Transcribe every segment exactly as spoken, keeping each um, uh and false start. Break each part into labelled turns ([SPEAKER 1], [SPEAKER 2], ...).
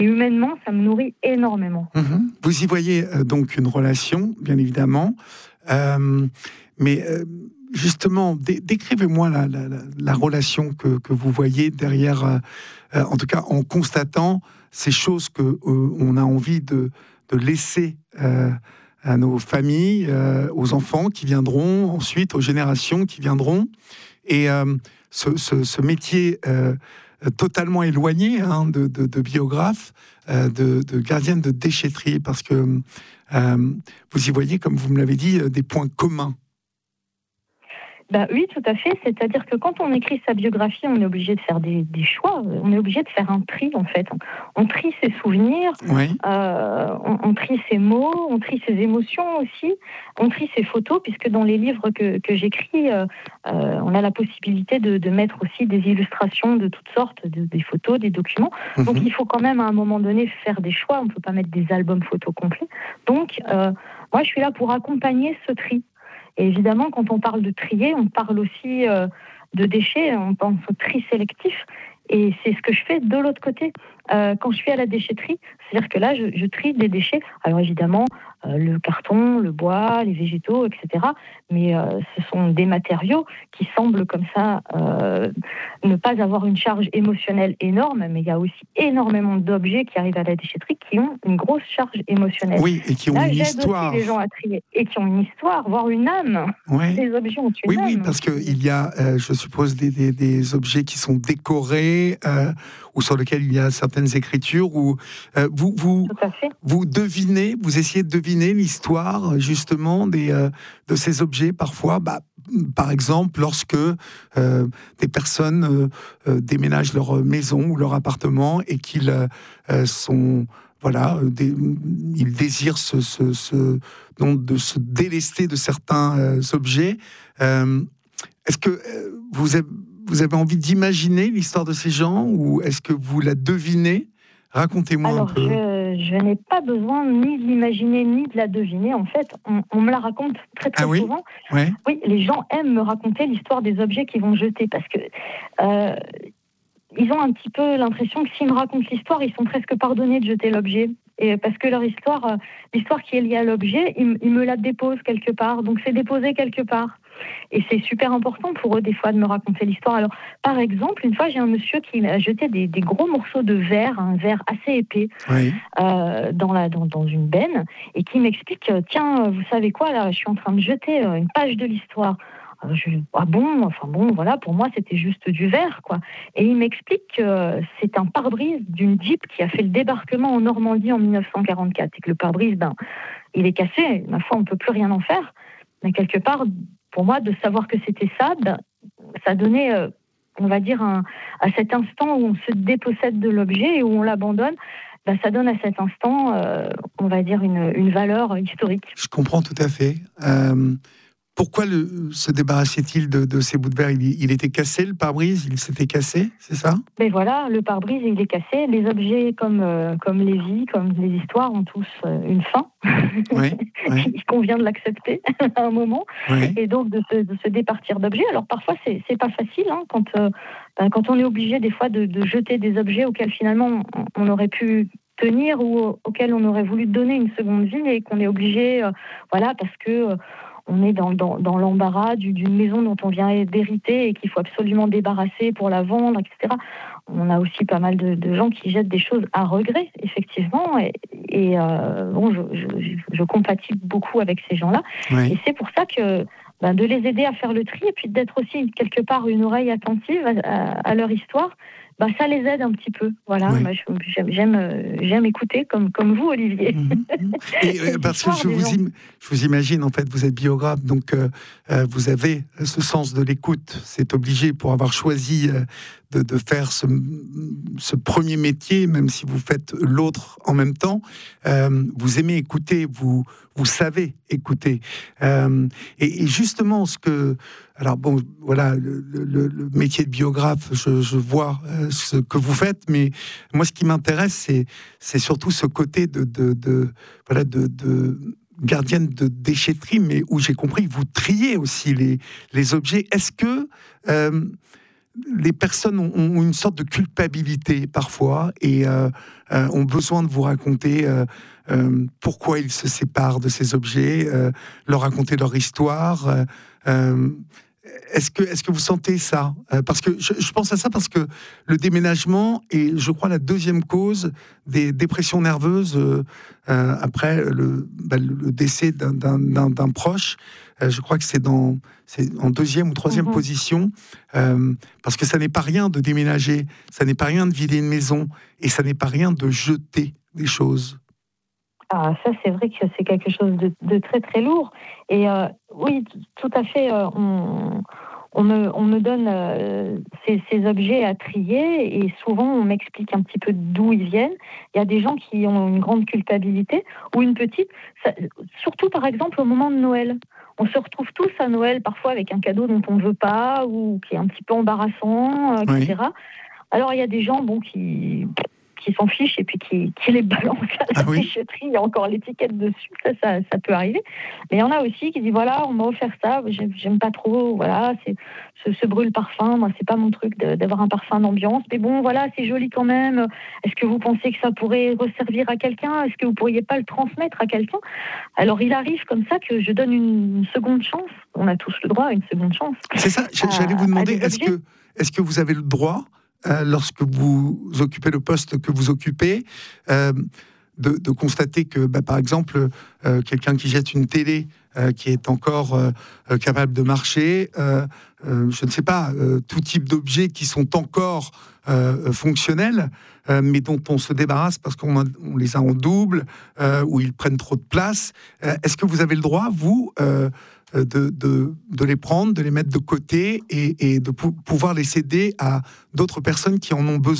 [SPEAKER 1] Et humainement, ça me nourrit énormément.
[SPEAKER 2] Mmh. Vous y voyez euh, donc une relation, bien évidemment. Euh, mais euh, justement, dé- décrivez-moi la, la, la, la relation que, que vous voyez derrière, euh, euh, en tout cas en constatant ces choses que euh, on a envie de, de laisser euh, à nos familles, euh, aux enfants qui viendront, ensuite aux générations qui viendront. Et euh, ce, ce, ce métier euh, totalement éloigné hein, de, de, de biographe, euh, de, de gardienne de déchetterie, parce que euh, vous y voyez, comme vous me l'avez dit, des points communs.
[SPEAKER 1] Ben oui, tout à fait. C'est-à-dire que quand on écrit sa biographie, on est obligé de faire des, des choix. On est obligé de faire un tri, en fait. On trie ses souvenirs,
[SPEAKER 2] Oui.
[SPEAKER 1] euh, on, on trie ses mots, on trie ses émotions aussi, on trie ses photos, puisque dans les livres que, que j'écris, euh, euh, on a la possibilité de, de mettre aussi des illustrations de toutes sortes, de, des photos, des documents. Mm-hmm. Donc il faut quand même, à un moment donné, faire des choix. On ne peut pas mettre des albums photos complets. Donc, euh, moi, je suis là pour accompagner ce tri. Et évidemment, quand on parle de trier, on parle aussi euh, de déchets, on pense au tri sélectif. Et c'est ce que je fais de l'autre côté. Euh, quand je suis à la déchetterie, c'est-à-dire que là, je, je trie des déchets. Alors évidemment, euh, le carton, le bois, les végétaux, et cetera. Mais euh, ce sont des matériaux qui semblent comme ça euh, ne pas avoir une charge émotionnelle énorme. Mais il y a aussi énormément d'objets qui arrivent à la déchetterie qui ont une grosse charge émotionnelle.
[SPEAKER 2] Oui, et qui ont
[SPEAKER 1] là,
[SPEAKER 2] une
[SPEAKER 1] j'aide
[SPEAKER 2] histoire.
[SPEAKER 1] Aussi les gens à trier et qui ont une histoire, voire une âme.
[SPEAKER 2] Oui.
[SPEAKER 1] Les objets ont une
[SPEAKER 2] oui,
[SPEAKER 1] âme.
[SPEAKER 2] Oui, parce qu'il y a, euh, je suppose, des, des, des objets qui sont décorés euh, ou sur lesquels il y a certaines écritures où euh, vous, vous, vous devinez, vous essayez de deviner l'histoire justement des, euh, de ces objets parfois. Bah, par exemple, lorsque euh, des personnes euh, euh, déménagent leur maison ou leur appartement et qu'ils euh, sont... Voilà, des, ils désirent se, se, se, donc de se délester de certains euh, objets. Euh, est-ce que euh, vous, avez, vous avez envie d'imaginer l'histoire de ces gens ou est-ce que vous la devinez ? Racontez-moi
[SPEAKER 1] Alors,
[SPEAKER 2] un peu.
[SPEAKER 1] Je, je n'ai pas besoin ni de l'imaginer ni de la deviner. En fait, on, on me la raconte très très
[SPEAKER 2] ah oui
[SPEAKER 1] souvent.
[SPEAKER 2] ouais.
[SPEAKER 1] Oui, les gens aiment me raconter l'histoire des objets qu'ils vont jeter parce que... Euh, ils ont un petit peu l'impression que s'ils me racontent l'histoire, ils sont presque pardonnés de jeter l'objet. Et parce que leur histoire, l'histoire qui est liée à l'objet, ils, ils me la déposent quelque part. Donc c'est déposé quelque part. Et c'est super important pour eux, des fois, de me raconter l'histoire. Alors, par exemple, une fois, j'ai un monsieur qui m'a jeté des, des gros morceaux de verre, un verre assez épais,
[SPEAKER 2] oui.
[SPEAKER 1] euh, dans, la, dans, dans une benne, et qui m'explique, tiens, vous savez quoi, là, je suis en train de jeter une page de l'histoire. Je, ah bon, enfin bon, voilà, pour moi c'était juste du verre, quoi. Et il m'explique que c'est un pare-brise d'une Jeep qui a fait le débarquement en Normandie en dix-neuf cent quarante-quatre et que le pare-brise, ben, il est cassé. Ma foi, on peut plus rien en faire. Mais quelque part, pour moi, de savoir que c'était ça, ben, ça donnait, euh, on va dire, un, à cet instant où on se dépossède de l'objet et où on l'abandonne. Ben, ça donne à cet instant, euh, on va dire, une, une valeur historique.
[SPEAKER 2] Je comprends tout à fait. Euh... Pourquoi le, se débarrassait-il de, de ces bouts de verre ? il, il était cassé, le pare-brise ? Il s'était cassé, c'est ça ?
[SPEAKER 1] Mais voilà, le pare-brise, il est cassé. Les objets comme, euh, comme les vies, comme les histoires ont tous euh, une fin.
[SPEAKER 2] Oui, oui.
[SPEAKER 1] Il convient de l'accepter à un moment.
[SPEAKER 2] Oui.
[SPEAKER 1] Et donc de se, de se départir d'objets. Alors parfois, c'est, c'est pas facile hein, quand, euh, quand on est obligé des fois de, de jeter des objets auxquels finalement on, on aurait pu tenir ou auxquels on aurait voulu donner une seconde vie et qu'on est obligé, euh, voilà, parce que... Euh, on est dans, dans, dans l'embarras d'une maison dont on vient d'hériter et qu'il faut absolument débarrasser pour la vendre, et cetera. On a aussi pas mal de, de gens qui jettent des choses à regret, effectivement. Et, et euh, bon, je, je, je compatis beaucoup avec ces gens-là.
[SPEAKER 2] Oui.
[SPEAKER 1] Et c'est pour ça que ben, de les aider à faire le tri et puis d'être aussi quelque part une oreille attentive à, à, à leur histoire, bah, ça les aide un petit peu. Voilà,
[SPEAKER 2] oui.
[SPEAKER 1] moi, j'aime, j'aime, j'aime écouter, comme, comme vous, Olivier.
[SPEAKER 2] Mmh. Et, euh, parce que je vous, im- je vous imagine, en fait, vous êtes biographe, donc euh, euh, vous avez ce sens de l'écoute. C'est obligé pour avoir choisi euh, de, de faire ce, ce premier métier, même si vous faites l'autre en même temps. Euh, vous aimez écouter, vous, vous savez écouter. Euh, et, et justement, ce que... Alors bon, voilà, le, le, le métier de biographe, je, je vois euh, ce que vous faites, mais moi, ce qui m'intéresse, c'est, c'est surtout ce côté de, de, de voilà, de, de gardienne de déchetterie, mais où j'ai compris que vous triez aussi les, les objets. Est-ce que euh, les personnes ont, ont une sorte de culpabilité parfois et euh, euh, ont besoin de vous raconter euh, euh, pourquoi ils se séparent de ces objets, euh, leur raconter leur histoire. Euh, euh, est-ce que, est-ce que vous sentez ça ? Euh, Parce que je, je pense à ça parce que le déménagement est, je crois, la deuxième cause des dépressions nerveuses euh, euh, après le, bah, le décès d'un, d'un, d'un, d'un proche. Euh, je crois que c'est, dans, c'est en deuxième ou troisième mmh. position, euh, parce que ça n'est pas rien de déménager, ça n'est pas rien de vider une maison, et ça n'est pas rien de jeter des choses.
[SPEAKER 1] Ah, ça, c'est vrai que c'est quelque chose de, de très, très lourd. Et euh, oui, t- tout à fait, euh, on, on, me, on me donne euh, ces, ces objets à trier et souvent, on m'explique un petit peu d'où ils viennent. Il y a des gens qui ont une grande culpabilité ou une petite, ça, surtout par exemple au moment de Noël. On se retrouve tous à Noël, parfois avec un cadeau dont on ne veut pas ou qui est un petit peu embarrassant, euh, et cetera. Oui. Alors, il y a des gens bon, qui... qui s'en fichent et puis qui, qui les balancent à la ah oui. déchetterie, il y a encore l'étiquette dessus, ça, ça, ça peut arriver. Mais il y en a aussi qui disent, voilà, on m'a offert ça, j'aime, j'aime pas trop, voilà, c'est, ce, ce brûle-parfum, moi, c'est pas mon truc de, d'avoir un parfum d'ambiance, mais bon, voilà, c'est joli quand même. Est-ce que vous pensez que ça pourrait resservir à quelqu'un ? Est-ce que vous pourriez pas le transmettre à quelqu'un ? Alors, il arrive comme ça que je donne une seconde chance, on a tous le droit à une seconde chance.
[SPEAKER 2] C'est ça, j'allais vous demander, est-ce que, est-ce que vous avez le droit Euh, lorsque vous occupez le poste que vous occupez, euh, de, de constater que, bah, par exemple, euh, quelqu'un qui jette une télé euh, qui est encore euh, capable de marcher, euh, euh, je ne sais pas, euh, tout type d'objets qui sont encore euh, fonctionnels, euh, mais dont on se débarrasse parce qu'on a, on les a en double, euh, ou ils prennent trop de place. Euh, est-ce que vous avez le droit, vous, euh, De, de, de les prendre, de les mettre de côté et, et de pou- pouvoir les céder à d'autres personnes qui en ont besoin ?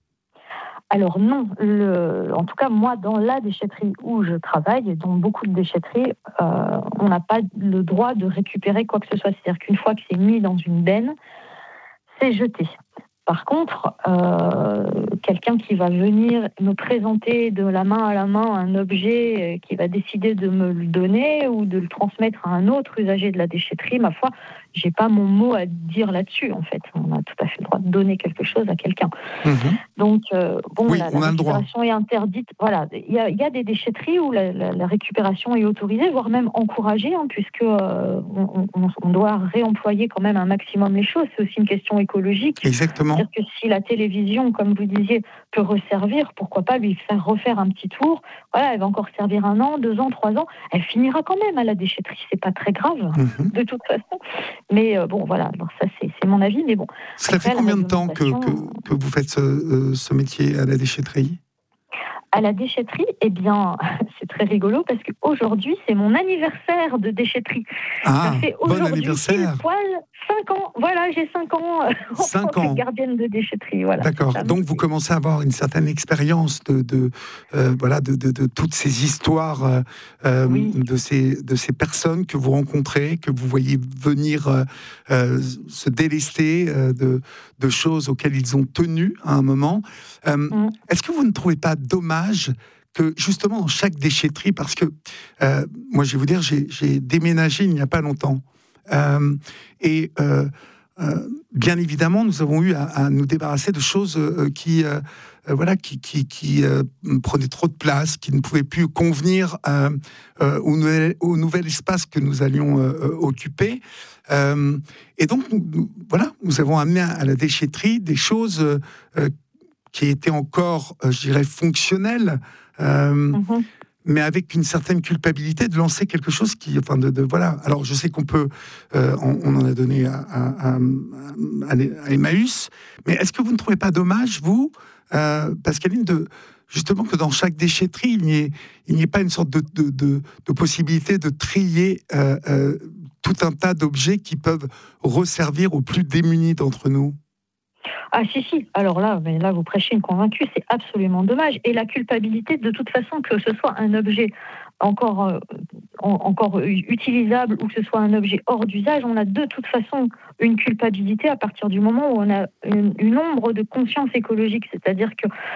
[SPEAKER 1] Alors non, le, en tout cas moi dans la déchetterie où je travaille, et dans beaucoup de déchetteries, euh, on n'a pas le droit de récupérer quoi que ce soit. C'est-à-dire qu'une fois que c'est mis dans une benne, c'est jeté. Par contre, euh, quelqu'un qui va venir me présenter de la main à la main un objet, qui va décider de me le donner ou de le transmettre à un autre usager de la déchetterie, ma foi, j'ai pas mon mot à dire là-dessus, en fait. On a tout à fait le droit de donner quelque chose à quelqu'un. Mmh. Donc, euh, bon,
[SPEAKER 2] oui,
[SPEAKER 1] la,
[SPEAKER 2] on
[SPEAKER 1] la
[SPEAKER 2] a le droit.
[SPEAKER 1] récupération est interdite. Voilà, il y a, y a des déchetteries où la, la, la récupération est autorisée, voire même encouragée, hein, puisque euh, on, on, on doit réemployer quand même un maximum les choses. C'est aussi une question écologique.
[SPEAKER 2] Exactement.
[SPEAKER 1] C'est-à-dire que si la télévision, comme vous disiez, peut resservir, pourquoi pas lui faire refaire un petit tour. Voilà, elle va encore servir un an, deux ans, trois ans. Elle finira quand même à la déchetterie. C'est pas très grave, mmh. de toute façon. Mais euh, bon, voilà, alors ça c'est, c'est mon avis, mais bon.
[SPEAKER 2] Ça Après, fait combien de temps que, que, que vous faites ce, euh, ce métier à la déchetterie ?
[SPEAKER 1] À la déchetterie, eh bien, c'est très rigolo parce qu'aujourd'hui, c'est mon anniversaire de déchetterie.
[SPEAKER 2] Ah,
[SPEAKER 1] ça fait
[SPEAKER 2] bon anniversaire.
[SPEAKER 1] Pile poil cinq ans. Voilà, j'ai cinq ans en
[SPEAKER 2] cinq
[SPEAKER 1] tant
[SPEAKER 2] ans.
[SPEAKER 1] que gardienne de déchetterie. Voilà.
[SPEAKER 2] D'accord. Donc vous commencez à avoir une certaine expérience de, de euh, voilà de, de, de toutes ces histoires euh, oui. de ces de ces personnes que vous rencontrez, que vous voyez venir euh, euh, se délester euh, de de choses auxquelles ils ont tenu à un moment. Euh, mm. Est-ce que vous ne trouvez pas dommage que justement dans chaque déchetterie, parce que euh, moi je vais vous dire, j'ai, j'ai déménagé il n'y a pas longtemps. Euh, et euh, euh, bien évidemment, nous avons eu à, à nous débarrasser de choses euh, qui, euh, euh, voilà, qui, qui, qui euh, prenaient trop de place, qui ne pouvaient plus convenir euh, euh, au, nouvel, au nouvel espace que nous allions euh, occuper. Euh, et donc, nous, nous, voilà, nous avons amené à, à la déchetterie des choses euh, qui étaient encore, euh, je dirais, fonctionnelles. Euh, mm-hmm. Mais avec une certaine culpabilité de lancer quelque chose qui, enfin, de, de voilà. Alors, je sais qu'on peut, euh, on, on en a donné à, à, à, à Emmaüs, mais est-ce que vous ne trouvez pas dommage, vous, euh, Pascaline, de justement que dans chaque déchetterie, il n'y ait, il n'y ait pas une sorte de, de, de, de possibilité de trier euh, euh, tout un tas d'objets qui peuvent resservir aux plus démunis d'entre nous?
[SPEAKER 1] Ah si, si, alors là, mais là vous prêchez une convaincue, c'est absolument dommage. Et la culpabilité, de toute façon, que ce soit un objet encore, euh, en, encore utilisable ou que ce soit un objet hors d'usage, on a de toute façon une culpabilité à partir du moment où on a une, une ombre de conscience écologique. C'est-à-dire que,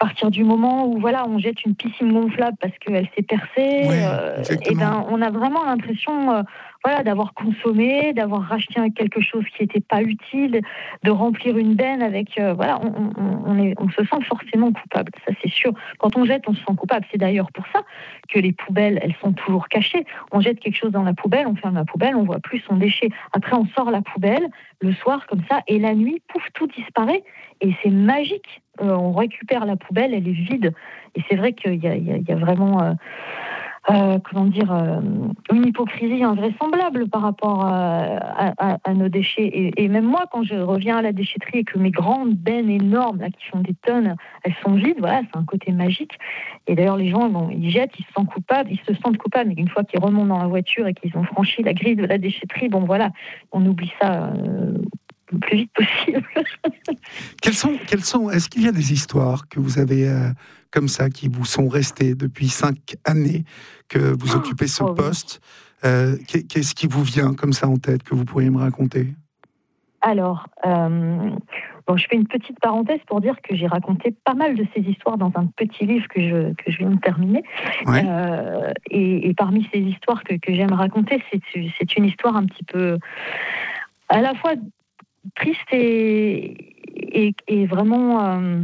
[SPEAKER 1] partir du moment où voilà, on jette une piscine gonflable parce qu'elle s'est percée,
[SPEAKER 2] ouais,
[SPEAKER 1] euh, et ben, on a vraiment l'impression euh, voilà, d'avoir consommé, d'avoir racheté quelque chose qui n'était pas utile, de remplir une benne avec... Euh, voilà, on, on, on, est, on se sent forcément coupable, ça c'est sûr. Quand on jette, on se sent coupable. C'est d'ailleurs pour ça que les poubelles, elles sont toujours cachées. On jette quelque chose dans la poubelle, on ferme la poubelle, on voit plus son déchet. Après, on sort la poubelle le soir comme ça, et la nuit, pouf, tout disparaît. Et c'est magique. Euh, on récupère la poubelle, elle est vide. Et c'est vrai qu'il y a, il y a, il y a vraiment... Euh, Euh, comment dire, euh, une hypocrisie invraisemblable par rapport à, à, à nos déchets. Et, et même moi, quand je reviens à la déchetterie et que mes grandes bennes énormes, là, qui font des tonnes, elles sont vides, voilà, c'est un côté magique. Et d'ailleurs, les gens, bon, ils jettent, ils se sentent coupables, ils se sentent coupables, mais une fois qu'ils remontent dans la voiture et qu'ils ont franchi la grille de la déchetterie, bon voilà, on oublie ça euh, le plus vite possible.
[SPEAKER 2] Quelles sont, quelles sont, est-ce qu'il y a des histoires que vous avez euh, comme ça, qui vous sont restées depuis cinq années que vous occupez ce
[SPEAKER 1] oh,
[SPEAKER 2] poste oui. euh, Qu'est-ce qui vous vient comme ça en tête que vous pourriez me raconter?
[SPEAKER 1] Alors, euh, bon, je fais une petite parenthèse pour dire que j'ai raconté pas mal de ces histoires dans un petit livre que je, que je viens de terminer.
[SPEAKER 2] Ouais.
[SPEAKER 1] Euh, et, et parmi ces histoires que, que j'aime raconter, c'est, c'est une histoire un petit peu à la fois triste et, et, et vraiment... Euh,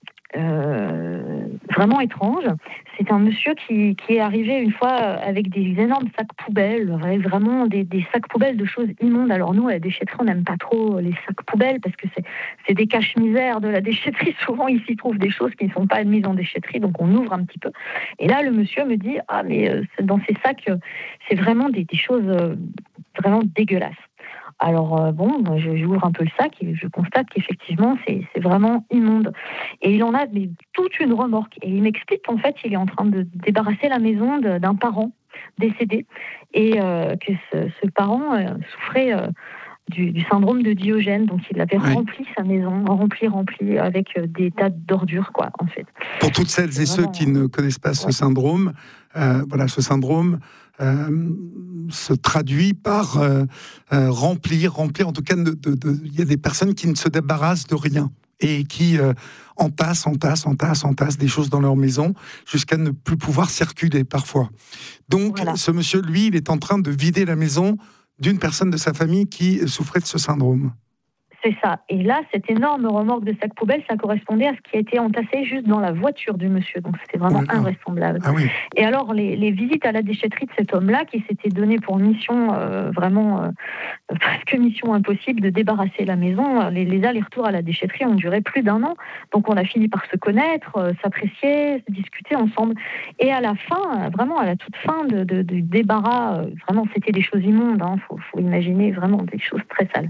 [SPEAKER 1] Euh, vraiment étrange. C'est un monsieur qui, qui est arrivé une fois avec des énormes sacs poubelles, vraiment des, des sacs poubelles de choses immondes. Alors nous, à la déchetterie, on n'aime pas trop les sacs poubelles parce que c'est, c'est des caches-misères de la déchetterie. Souvent, il s'y trouve des choses qui ne sont pas admises en déchetterie, donc on ouvre un petit peu. Et là, le monsieur me dit « Ah, mais euh, dans ces sacs, euh, c'est vraiment des, des choses euh, vraiment dégueulasses. » Alors euh, bon, je, j'ouvre un peu le sac et je constate qu'effectivement, c'est, c'est vraiment immonde. Et il en a mais, toute une remorque. Et il m'explique qu'en fait, il est en train de débarrasser la maison de, d'un parent décédé. Et euh, que ce, ce parent euh, souffrait euh, du, du syndrome de Diogène. Donc il avait oui. rempli sa maison, rempli, rempli, avec euh, des tas d'ordures, quoi, en fait.
[SPEAKER 2] Pour toutes celles et ceux qui ne connaissent pas ce ouais. syndrome, euh, voilà, ce syndrome... Euh, se traduit par euh, euh, remplir, remplir, en tout cas, il de, de, de, y a des personnes qui ne se débarrassent de rien et qui euh, entassent, entassent, entassent, entassent des choses dans leur maison jusqu'à ne plus pouvoir circuler parfois. Donc, voilà. Ce monsieur, lui, il est en train de vider la maison d'une personne de sa famille qui souffrait de ce syndrome.
[SPEAKER 1] C'est ça. Et là, cette énorme remorque de sacs poubelles, ça correspondait à ce qui a été entassé juste dans la voiture du monsieur. Donc, c'était vraiment oh invraisemblable.
[SPEAKER 2] Ah oui.
[SPEAKER 1] Et alors, les, les visites à la déchetterie de cet homme-là, qui s'était donné pour mission, euh, vraiment, euh, presque mission impossible, de débarrasser la maison, les, les allers-retours à la déchetterie ont duré plus d'un an. Donc, on a fini par se connaître, euh, s'apprécier, discuter ensemble. Et à la fin, vraiment à la toute fin de, de, de débarras, euh, vraiment, c'était des choses immondes. Hein, faut, faut imaginer vraiment des choses très sales.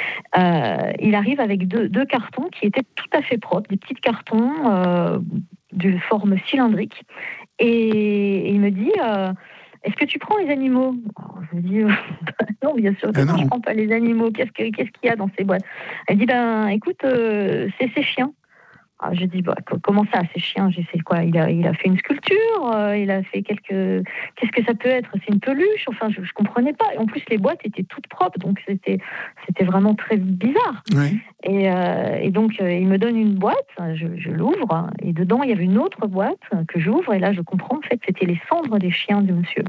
[SPEAKER 1] Euh, il arrive avec deux, deux cartons qui étaient tout à fait propres, des petits cartons euh, de forme cylindrique. Et, et il me dit euh, « Est-ce que tu prends les animaux ?» Alors, je lui dis euh, « Non, bien sûr, je ne prends pas les animaux. Qu'est-ce, que, qu'est-ce qu'il y a dans ces boîtes ?» Elle dit ben, « Écoute, euh, c'est ces chiens. » Alors, je dis bah, « Comment ça, ces chiens ?» J'ai fait quoi il a, il a fait une sculpture, euh, il a fait quelques... Qu'est-ce que ça peut être? C'est une peluche? Enfin, je ne comprenais pas. Et en plus, les boîtes étaient toutes propres, donc c'était, c'était vraiment très bizarre.
[SPEAKER 2] Oui.
[SPEAKER 1] Et, euh, et donc, euh, il me donne une boîte, je, je l'ouvre, et dedans, il y avait une autre boîte que j'ouvre, et là, je comprends, en fait, c'était les cendres des chiens du monsieur.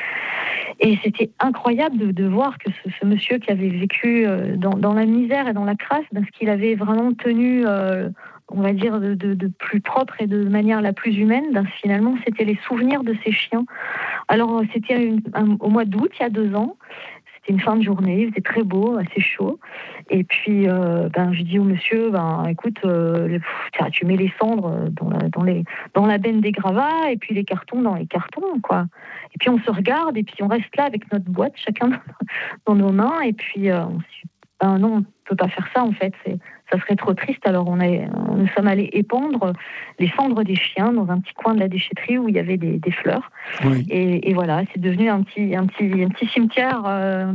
[SPEAKER 1] Et c'était incroyable de, de voir que ce, ce monsieur qui avait vécu euh, dans, dans la misère et dans la crasse, parce qu'il avait vraiment tenu... Euh, on va dire, de, de, de plus propre et de manière la plus humaine, ben, finalement, c'était les souvenirs de ces chiens. Alors, c'était une, un, au mois d'août, il y a deux ans. C'était une fin de journée, il faisait très beau, assez chaud. Et puis, euh, ben, je dis au monsieur, ben, écoute, euh, pff, tu mets les cendres dans la, dans, les, dans la benne des gravats et puis les cartons dans les cartons, quoi. Et puis, on se regarde et puis on reste là avec notre boîte, chacun dans nos mains. Et puis, euh, on se dit, ben non, on ne peut pas faire ça, en fait. C'est, ça serait trop triste. Alors, on est, nous sommes allés épandre les cendres des chiens dans un petit coin de la déchetterie où il y avait des, des fleurs.
[SPEAKER 2] Oui.
[SPEAKER 1] Et, et voilà, c'est devenu un petit, un petit, un petit cimetière euh,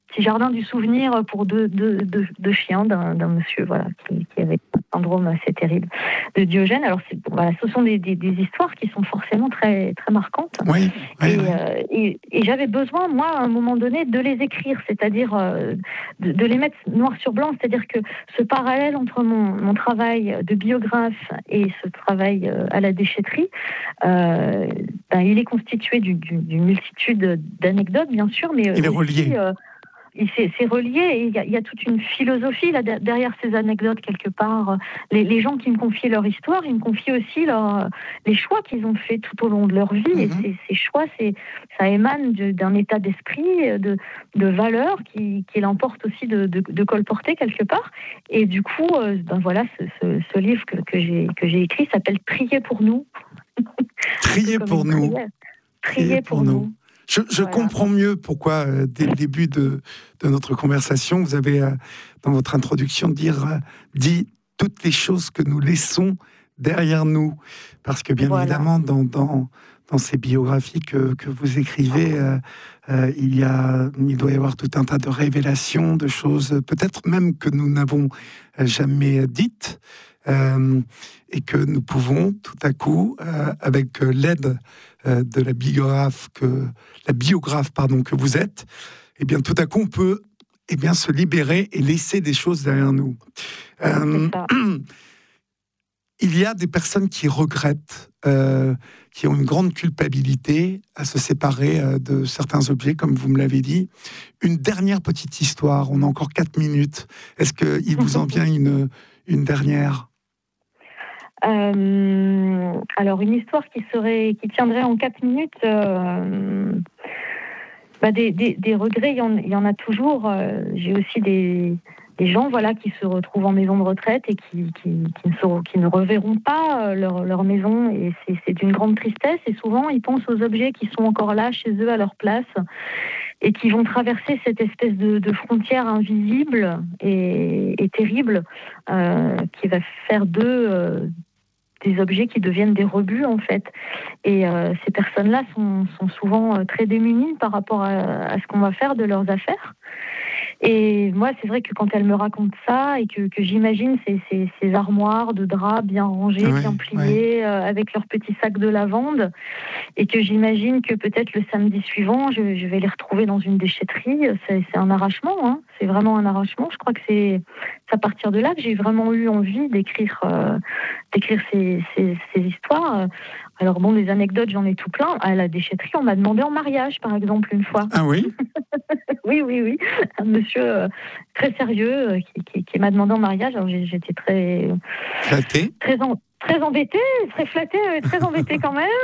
[SPEAKER 1] petit jardin du souvenir pour deux, deux, deux, deux chiens d'un, d'un monsieur voilà, qui, qui avait un syndrome assez terrible de Diogène. Alors, c'est, bon, voilà, ce sont des, des, des histoires qui sont forcément très, très marquantes.
[SPEAKER 2] Oui, oui,
[SPEAKER 1] et,
[SPEAKER 2] oui.
[SPEAKER 1] Euh, et, et j'avais besoin, moi, à un moment donné, de les écrire, c'est-à-dire euh, de, de les mettre noir sur blanc. C'est-à-dire que ce parallèle entre mon, mon travail de biographe et ce travail euh, à la déchetterie, euh, ben, il est constitué d'une, d'une multitude d'anecdotes, bien sûr, mais
[SPEAKER 2] il est
[SPEAKER 1] aussi,
[SPEAKER 2] relié.
[SPEAKER 1] Euh, C'est, c'est relié et il y, a, il y a toute une philosophie là, derrière ces anecdotes quelque part. Les, les gens qui me confient leur histoire, ils me confient aussi leur, les choix qu'ils ont faits tout au long de leur vie. Mm-hmm. Et ces, ces choix, c'est, ça émane de, d'un état d'esprit, de, de valeurs qui, qui l'emportent aussi de, de, de colporter quelque part. Et du coup, ben voilà, ce, ce, ce livre que, que, j'ai, que j'ai écrit s'appelle « Priez pour nous ».
[SPEAKER 2] Priez pour nous.
[SPEAKER 1] Priez pour, pour nous. nous.
[SPEAKER 2] Je, je voilà. comprends mieux pourquoi, euh, dès le début de, de notre conversation, vous avez, euh, dans votre introduction, dire, euh, dit toutes les choses que nous laissons derrière nous. Parce que, bien voilà. évidemment, dans, dans, dans ces biographies que, que vous écrivez, euh, euh, il, y a, il doit y avoir tout un tas de révélations, de choses, peut-être même que nous n'avons jamais dites, euh, et que nous pouvons, tout à coup, euh, avec l'aide euh, de la biographe que la biographe pardon que vous êtes, eh bien tout à coup on peut eh bien se libérer et laisser des choses derrière nous. Euh, il y a des personnes qui regrettent, euh, qui ont une grande culpabilité à se séparer euh, de certains objets, comme vous me l'avez dit. Une dernière petite histoire. On a encore quatre minutes. Est-ce que il vous en vient une une dernière?
[SPEAKER 1] Euh, alors une histoire qui serait, qui tiendrait en quatre minutes. Euh, bah des, des, des regrets, il y, en, il y en a toujours. Euh, j'ai aussi des, des gens, voilà, qui se retrouvent en maison de retraite et qui, qui, qui, ne, seront, qui ne reverront pas leur, leur maison. Et c'est, c'est d'une grande tristesse. Et souvent, ils pensent aux objets qui sont encore là, chez eux, à leur place, et qui vont traverser cette espèce de, de frontière invisible et, et terrible, euh, qui va faire d'eux euh, des objets qui deviennent des rebuts, en fait. Et euh, ces personnes-là sont, sont souvent euh, très démunies par rapport à, à ce qu'on va faire de leurs affaires. Et moi, c'est vrai que quand elle me raconte ça et que, que j'imagine ces, ces, ces armoires de draps bien rangées, ouais, bien pliées, ouais. euh, avec leurs petits sacs de lavande, et que j'imagine que peut-être le samedi suivant, je, je vais les retrouver dans une déchetterie, c'est, c'est un arrachement, hein. C'est vraiment un arrachement. Je crois que c'est, c'est à partir de là que j'ai vraiment eu envie d'écrire, euh, d'écrire ces, ces, ces histoires. Alors bon, des anecdotes, j'en ai tout plein. À la déchetterie, on m'a demandé en mariage, par exemple, une fois.
[SPEAKER 2] Ah oui?
[SPEAKER 1] Oui, oui, oui. Un monsieur euh, très sérieux euh, qui, qui, qui m'a demandé en mariage. Alors j'étais très...
[SPEAKER 2] Flattée?
[SPEAKER 1] Très, en, très embêtée, très flattée, mais très embêtée quand même.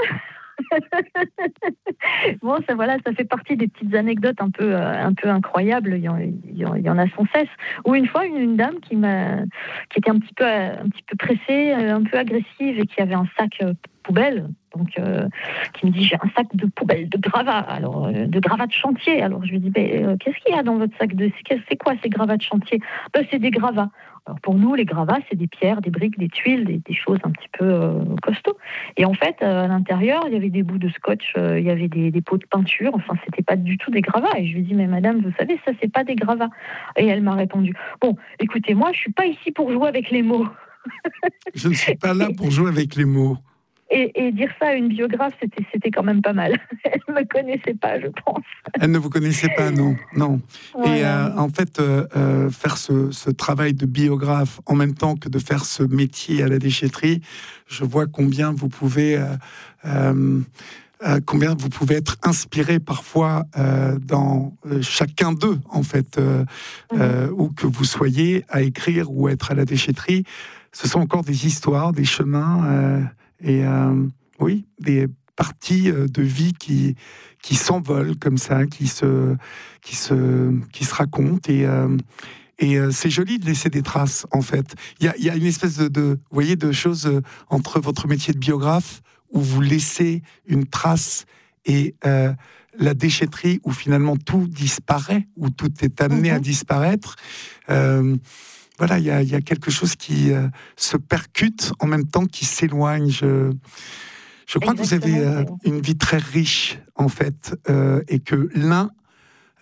[SPEAKER 1] Bon, ça, voilà, ça fait partie des petites anecdotes un peu, euh, un peu incroyables. Il y, en, il y en a sans cesse. Ou une fois, une, une dame qui m'a, qui était un petit peu, un petit peu pressée, un peu agressive et qui avait un sac euh, poubelle. Donc, euh, qui me dit, j'ai un sac de poubelle, de gravats, alors euh, de gravats de chantier. Alors je lui dis, euh, qu'est-ce qu'il y a dans votre sac de, c'est quoi ces gravats de chantier? Ben, c'est des gravats. Alors pour nous, les gravats, c'est des pierres, des briques, des tuiles, des, des choses un petit peu euh, costauds. Et en fait, euh, à l'intérieur, il y avait des bouts de scotch, euh, il y avait des, des pots de peinture. Enfin, c'était pas du tout des gravats. Et je lui dis, mais madame, vous savez, ça, c'est pas des gravats. Et elle m'a répondu, bon, écoutez, moi, je suis pas ici pour jouer avec les mots.
[SPEAKER 2] Je ne suis pas là pour jouer avec les mots.
[SPEAKER 1] Et, et dire ça à une biographe, c'était, c'était quand même pas mal. Elle ne me connaissait pas, je pense.
[SPEAKER 2] Elle ne vous connaissait pas, non. non. Voilà. Et euh, en fait, euh, euh, faire ce, ce travail de biographe en même temps que de faire ce métier à la déchetterie, je vois combien vous pouvez... Euh, euh, Euh, combien vous pouvez être inspiré parfois euh, dans euh, chacun d'eux, en fait, euh, mmh. euh, où que vous soyez à écrire ou être à la déchetterie. Ce sont encore des histoires, des chemins euh, et euh, oui, des parties de vie qui qui s'envolent comme ça, qui se qui se qui se racontent et euh, Et euh, c'est joli de laisser des traces, en fait. Il y a, il y a une espèce de, de, vous voyez, de choses euh, entre votre métier de biographe, où vous laissez une trace, et euh, la déchetterie, où finalement tout disparaît, où tout est amené mm-hmm. à disparaître. Euh, voilà, il y a, il y a quelque chose qui euh, se percute, en même temps qui s'éloigne. Je, je crois Exactement. que vous avez euh, une vie très riche, en fait, euh, et que l'un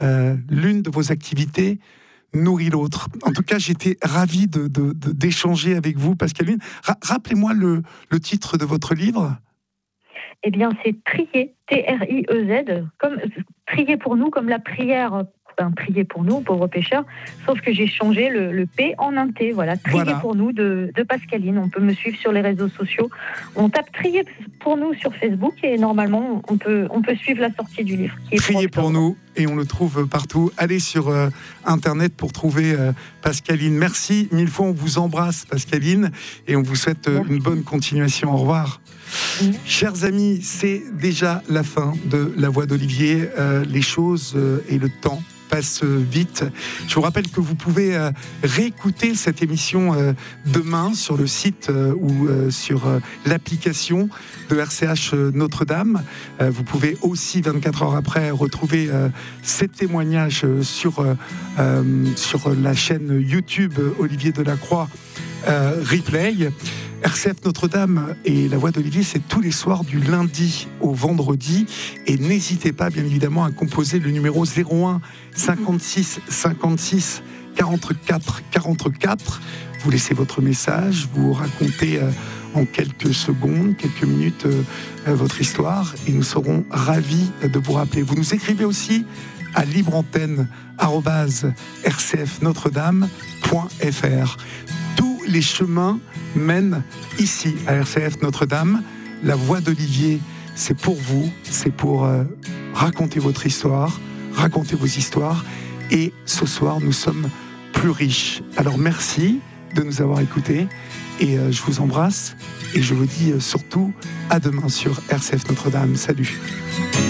[SPEAKER 2] euh, l'une de vos activités nourrit l'autre. En tout cas, j'étais ravi de, de, de, d'échanger avec vous, Pascaline. Ra- rappelez-moi le, le titre de votre livre.
[SPEAKER 1] Eh bien, c'est Trier, T R I E Z, comme Trier pour nous, comme la prière. Ben, prier pour nous, pauvres pécheurs, sauf que j'ai changé le, le P en un T. Voilà, Trier voilà. pour nous de, de Pascaline. On peut me suivre sur les réseaux sociaux. On tape Trier pour nous sur Facebook et normalement, on peut, on peut suivre la sortie du livre. Qui est
[SPEAKER 2] Trier pour nous et on le trouve partout. Allez sur euh, Internet pour trouver euh, Pascaline. Merci mille fois. On vous embrasse, Pascaline, et on vous souhaite euh, une bonne continuation. Au revoir. Mmh. Chers amis, c'est déjà la fin de La Voix d'Olivier. Euh, les choses euh, et le temps passe vite. Je vous rappelle que vous pouvez euh, réécouter cette émission euh, demain sur le site euh, ou euh, sur euh, l'application de R C H Notre-Dame. Euh, vous pouvez aussi, vingt-quatre heures après, retrouver euh, ces témoignages sur, euh, euh, sur la chaîne YouTube Olivier Delacroix euh, Replay. R C F Notre-Dame et La Voix d'Olivier, c'est tous les soirs du lundi au vendredi. Et n'hésitez pas, bien évidemment, à composer le numéro zéro un cinquante-six cinquante-six quarante-quatre quarante-quatre. Vous laissez votre message, vous racontez euh, en quelques secondes, quelques minutes, euh, euh, votre histoire. Et nous serons ravis de vous rappeler. Vous nous écrivez aussi à libreantenne arobase r c f notre dame point f r. Tous les chemins mènent ici à R C F Notre-Dame. La Voix d'Olivier, c'est pour vous, c'est pour euh, raconter votre histoire, raconter vos histoires. Et ce soir, nous sommes plus riches. Alors merci de nous avoir écoutés et euh, je vous embrasse et je vous dis euh, surtout à demain sur R C F Notre-Dame. Salut.